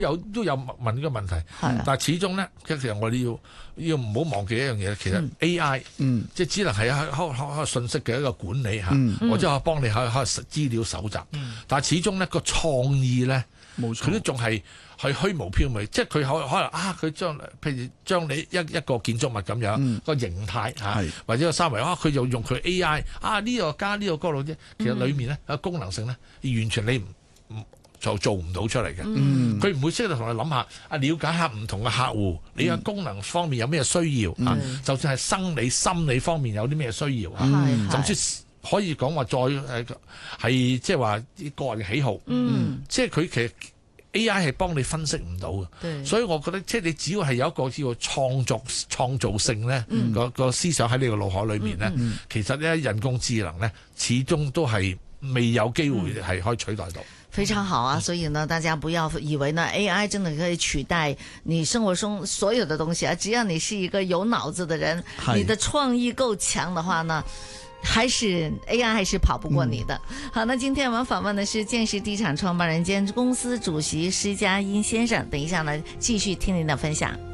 都有問呢個問題，但係始終咧，其實我哋要唔好忘記一樣嘢，其實 AI，即係只能係一信息嘅一個管理或者我幫你喺資料搜集，但係始終咧個創意咧，佢都仲係虛無縹緲，即係佢可能佢譬如將你一個建築物咁樣個形態或者個三維佢就用佢 AI 呢個加呢個高度啫，其實裡面咧個功能性咧完全你唔就做唔到出嚟嘅，佢唔會識得同你諗下了解下唔同嘅客戶，你嘅功能方面有咩需要就算係生理心理方面有啲咩需要甚至可以講話再係即係話個人喜好，即係佢其實 AI 係幫你分析唔到嘅，所以我覺得即係你只要係有一個叫做創造性咧，個思想喺你個腦海裏面咧，其實咧人工智能咧始終都係未有機會係可以取代到。 非常好啊，所以呢，大家不要以為呢 AI 真的可以取代你生活中所有的東西啊！只要你是一個有腦子的人，你的創意夠強的話呢，還是 AI 還是跑不過你的。好，那今天我們訪問的是建時地產創辦人兼公司主席施家殷先生，等一下呢繼續聽您的分享。